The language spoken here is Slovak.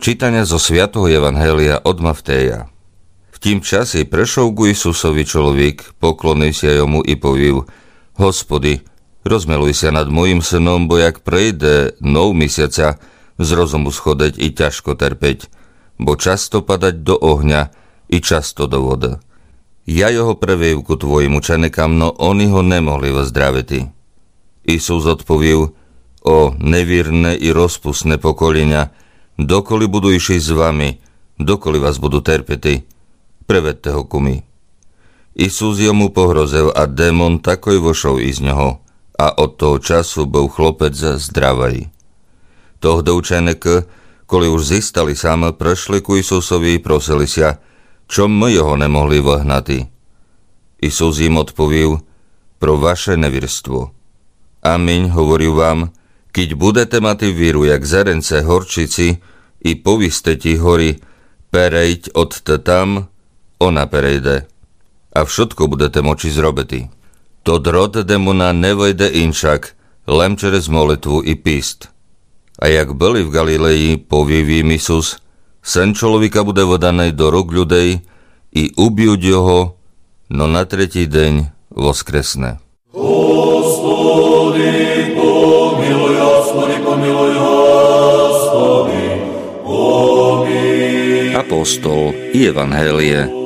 Čítania zo svätého evanjelia od Mattheja. V tým čase prešol ku Isusovi človek, poklonil sa jemu i povil: Hospody, rozmeluj sa nad mojim synom, bo jak prejde nov mesiaca, z rozumu schodeť i ťažko terpeť, bo často padať do ohňa i často do vody. Ja jeho prevejú ku tvojim učenikám, no oni ho nemohli vzdraviť. Isus odpověl: O nevírne i rozpustné pokolenia, dokoli budu išli s vami, dokoli vás budu terpeti, prevedte ho ku mi. Isus jemu pohrozil a démon takoj vošol i z neho, a od toho času bol chlopec zdravý. Tohdo učeníky, koli už zistali sám, prešli ku Isusovi i prosili sa, čo my jeho nemohli vyhnati. Isus im odpověl: Pro vaše nevírstvo. Amen, hovorím vám, keď budete mať víru jak zrnce horčici i poviste ti hory, perejď od tam, ona perejde. A všetko budete moči zrobiť. To drot demona nevojde inšak, len čerez molitvu i píst. A jak byli v Galileji, povie im Isus: Syn človeka bude vydaný do rúk ľudí i ubijúť ho, no na tretí deň voskresne. Господи, помилуй, Господи, помилуй, Господи, помилуй. Apostol i Evanjelie